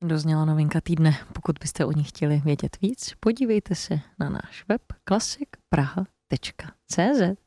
Dozněla novinka týdne. Pokud byste o ní chtěli vědět víc, podívejte se na náš web classicpraha.cz.